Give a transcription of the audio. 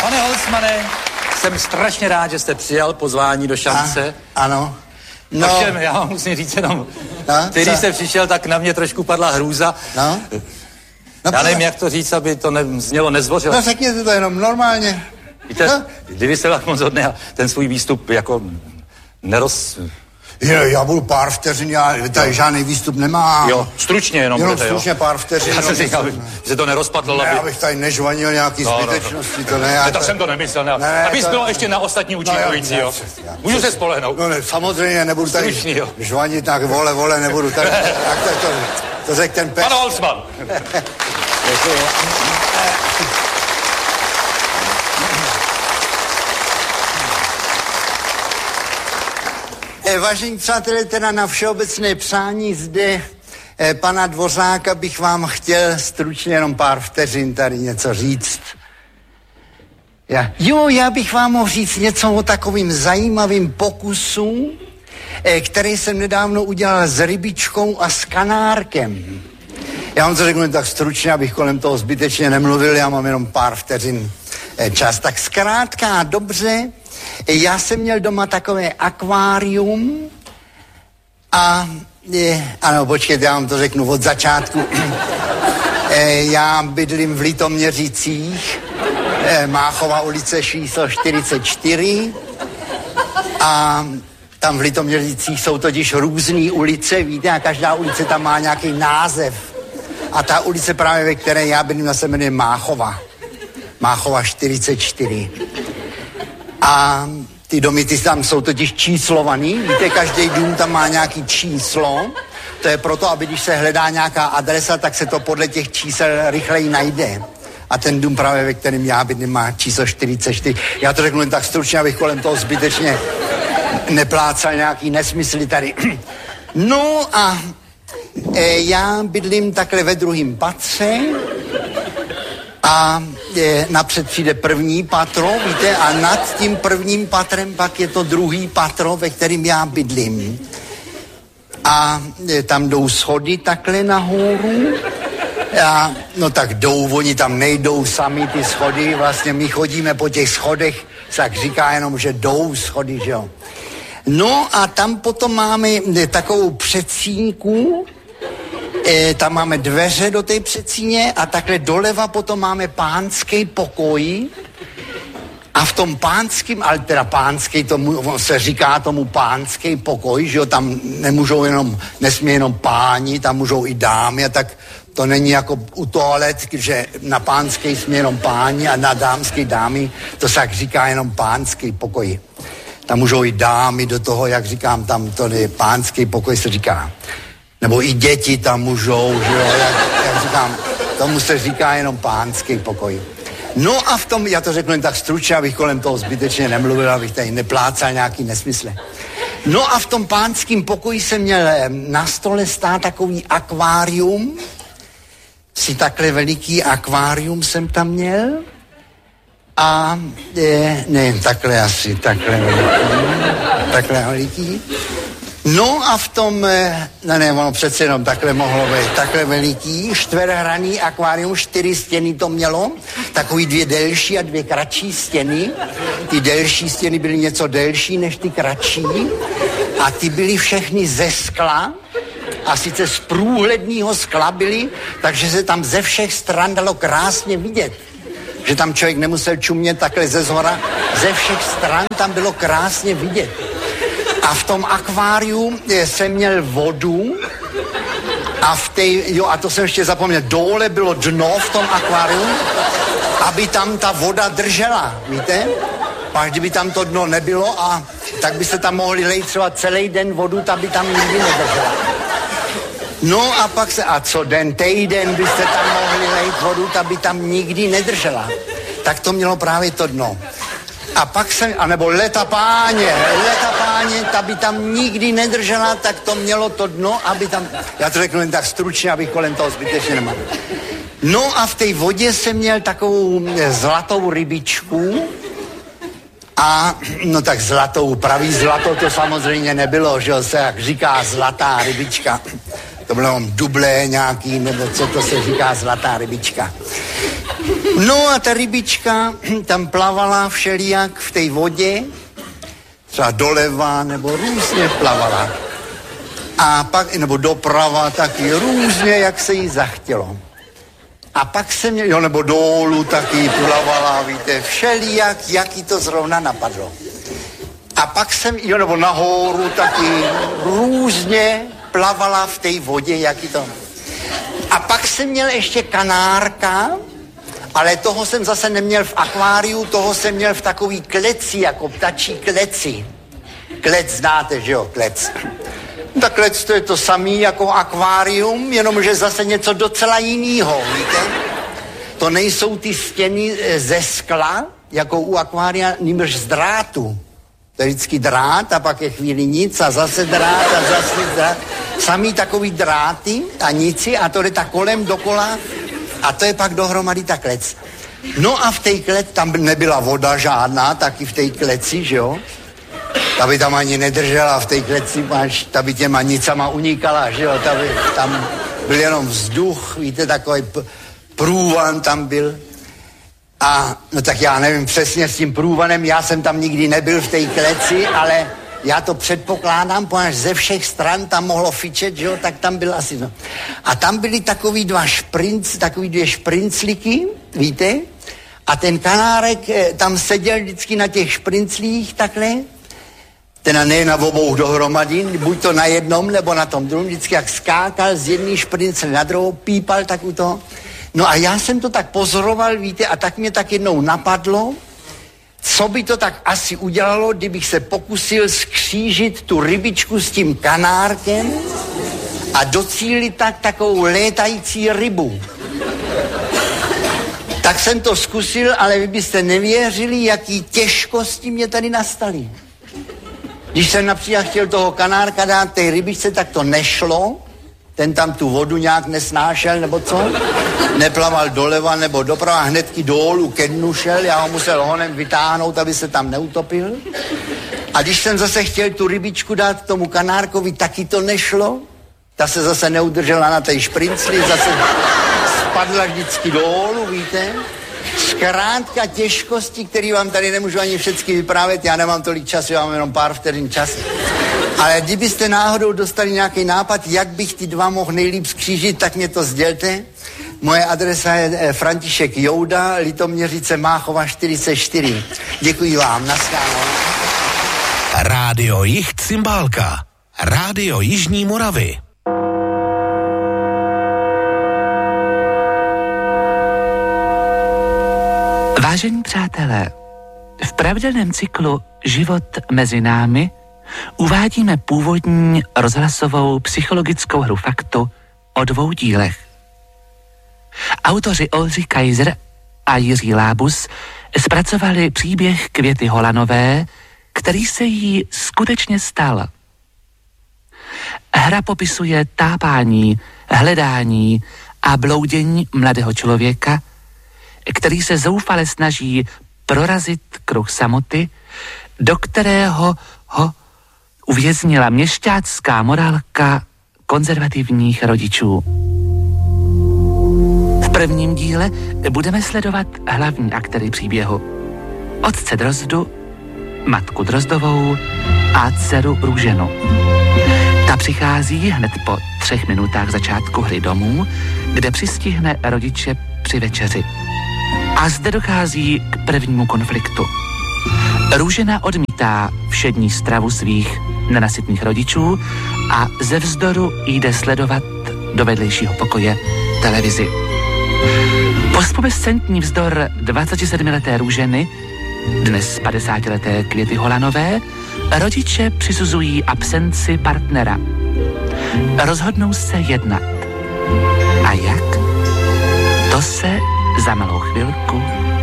Pane Holzmane, jsem strašně rád, že jste přijal pozvání do Šance. Ano. No. Ovšem, já vám musím říct jenom, když jste přišel, tak na mě trošku padla hrůza. No. Já nevím, jak to říct, aby to znělo nezvořile. No řekněte to jenom normálně. Víte, kdyby jste tak moc hodný a ten svůj výstup jako Já budu pár vteřin, já tady žádný výstup nemám. Jo, stručně jenom budete, stručně jo. Pár vteřin. Já jsem říkal, že to nerozpadlo. Ne, abych tady nežvanil nějaký zbytečnosti, to ne. Tak jsem to nemyslel, ne. Abys bylo ještě na ostatní účinkující, jo. Můžu se spolehnout. No ne, samozřejmě nebudu tady stručný, žvanit, tak vole, nebudu tady. Tak to řekl ten pes. Pan Holzman. Vážení přátelé, teda na všeobecné přání zde pana Dvořáka bych vám chtěl stručně jenom pár vteřin tady něco říct. Já bych vám mohl říct něco o takovým zajímavým pokusu, který jsem nedávno udělal s rybičkou a s kanárkem. Já vám to řeknu tak stručně, abych kolem toho zbytečně nemluvil, já mám jenom pár vteřin čas. Tak zkrátka dobře, já jsem měl doma takové akvárium a ano, počkejte, já vám to řeknu od začátku. Já bydlím v Litoměřicích, Máchova ulice číslo 44 a tam v Litoměřicích jsou totiž různé ulice, víte, a každá ulice tam má nějaký název. A ta ulice právě, ve které já bydlím, se jmenuje Máchova. Máchova 44. A ty domy, ty tam jsou totiž číslovaný, víte, každý dům tam má nějaký číslo, to je proto, aby když se hledá nějaká adresa, tak se to podle těch čísel rychleji najde. A ten dům právě, ve kterém já bydlím, má číslo 44. Já to řeknu jen tak stručně, abych kolem toho zbytečně neplácal nějaký nesmysly tady. No a já bydlím takhle ve druhém patře a napřed přijde první patro, víte, a nad tím prvním patrem pak je to druhý patro, ve kterém já bydlím. A tam jdou schody takhle nahoru. No tak jdou, oni tam nejdou sami ty schody, vlastně my chodíme po těch schodech, tak říká jenom, že jdou schody, že jo. No a tam potom máme takovou předsínku, tam máme dveře do té předsíně a takhle doleva potom máme pánský pokoj a v tom pánským, ale teda pánský, tomu se říká tomu pánský pokoj, že jo, tam nesmí jenom páni, tam můžou i dámy a tak to není jako u toalet, že na pánský smí jenom páni a na dámský dámy, to se tak říká jenom pánský pokoj. Tam můžou i dámy do toho, jak říkám, tam to je pánský pokoj se říká. Nebo i děti tam můžou, že jo, jak říkám, tomu se říká jenom pánský pokoj. No a v tom, já to řeknu jen tak stručně, abych kolem toho zbytečně nemluvil, abych tady neplácal nějaký nesmysly. No a v tom pánském pokoji jsem měl na stole stát takový akvárium, si takhle veliký akvárium jsem tam měl a takhle asi, takhle veliký. No a v tom, ono přece jenom takhle mohlo být, takhle veliký, čtverhranný akvárium, 4 stěny to mělo, takový 2 delší a 2 kratší stěny. Ty delší stěny byly něco delší než ty kratší a ty byly všechny ze skla, a sice z průhledného skla byly, takže se tam ze všech stran dalo krásně vidět. Že tam člověk nemusel čumět takhle ze zhora, ze všech stran tam bylo krásně vidět. A v tom akváriu jsem měl vodu a a to jsem ještě zapomněl, dole bylo dno v tom akváriu, aby tam ta voda držela, víte? Pak kdyby tam to dno nebylo, tak byste tam mohli lejt třeba celý den vodu, ta by tam nikdy nedržela. No a pak týden byste tam mohli lejt vodu, ta by tam nikdy nedržela. Tak to mělo právě to dno. A pak anebo leta páně, ta by tam nikdy nedržela, tak to mělo to dno, aby tam, já to řeknu jen tak stručně, abych kolem toho zbytečně nemal. No a v té vodě jsem měl takovou zlatou rybičku a, no tak pravý zlato to samozřejmě nebylo, že se jak říká zlatá rybička. To bylo dublé nějaký, nebo co to se říká, zlatá rybička. No a ta rybička tam plavala všelijak v té vodě, třeba doleva, nebo různě plavala. A pak, nebo doprava taky, různě, jak se jí zachtělo. A pak se mě, jo, nebo dolů taky plavala, víte, všelijak, jak jí to zrovna napadlo. A pak jsem, jo, nebo nahoru taky různě plavala v té vodě, jak jí to. A pak jsem měl ještě kanárka, ale toho jsem zase neměl v akváriu, toho jsem měl v takový kleci, jako ptačí kleci. Klec znáte, že jo, klec. Tak klec to je to samý jako akvárium, jenomže zase něco docela jinýho, víte? To nejsou ty stěny ze skla, jako u akvária, nýbrž z drátu. To je vždycky drát a pak je chvíli nic a zase drát a zase drát. Samý takový dráty a nici a to jde tak kolem dokola a to je pak dohromady ta klec. No a v té kleci, tam nebyla voda žádná, taky v té kleci, že jo? Ta by tam ani nedržela v té kleci, ta by těma nicama unikala, že jo? Tam byl jenom vzduch, víte, takový průvan tam byl. A no tak já nevím přesně s tím průvanem, já jsem tam nikdy nebyl v té kleci, ale já to předpokládám, protože ze všech stran tam mohlo fičet, že jo, tak tam byl asi, no. A tam byly takový dvě šprincliky, víte, a ten kanárek tam seděl vždycky na těch šprinclích takhle, teda ne na obou dohromady, buď to na jednom, nebo na tom druhém, vždycky jak skákal z jedné šprincle na druhou, pípal tak u toho. No a já jsem to tak pozoroval, víte, a tak mě tak jednou napadlo, co by to tak asi udělalo, kdybych se pokusil skřížit tu rybičku s tím kanárkem a docílit tak takovou létající rybu. Tak jsem to zkusil, ale vy byste nevěřili, jaký těžkosti mě tady nastaly. Když jsem například chtěl toho kanárka dát té rybičce, tak to nešlo. Ten tam tu vodu nějak nesnášel, nebo co? Neplaval doleva nebo doprava, hnedky dolů ke dnu šel, já ho musel honem vytáhnout, aby se tam neutopil. A když jsem zase chtěl tu rybičku dát tomu kanárkovi, taky to nešlo. Ta se zase neudržela na té šprincli, zase spadla vždycky dolů, víte? Zkrátka těžkosti, které vám tady nemůžu ani všechny vyprávět, já nemám tolik času, já mám jenom pár vteřin času. Ale kdybyste náhodou dostali nějaký nápad, jak bych ty dva mohl nejlíp skřížit, tak mě to sdělte. Moje adresa je František Jouda, Litoměřice Máchova 44. Děkuji vám, naschledanou. Rádio Jih Cymbálka, Rádio Jižní Moravy. Vážení přátelé, v pravidelném cyklu Život mezi námi uvádíme původní rozhlasovou psychologickou hru faktu o 2 dílech. Autoři Oldřich Kaiser a Jiří Lábus zpracovali příběh Květy Holanové, který se jí skutečně stal. Hra popisuje tápání, hledání a bloudění mladého člověka, který se zoufale snaží prorazit kruh samoty, do kterého ho uvěznila měšťácká morálka konzervativních rodičů. V prvním díle budeme sledovat hlavní aktéry příběhu. Otce Drozdu, matku Drozdovou a dceru Růženu. Ta přichází hned po 3 minutách začátku hry domů, kde přistihne rodiče při večeři. A zde dochází k prvnímu konfliktu. Růžena odmítá všední stravu svých nenasytných rodičů a ze vzdoru jde sledovat do vedlejšího pokoje televizi. Postpubescentní vzdor 27leté Růženy, dnes 50leté Květy Holanové, rodiče přisuzují absenci partnera. Rozhodnou se jednat. A jak? To se za malou chvilku